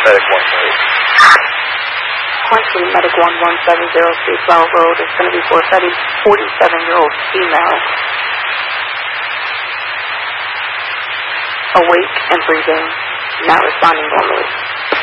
Medic 170. Quincy, Medic 1170, Street Flower Road is going to be for a 47-year-old female. Awake and breathing, not responding normally.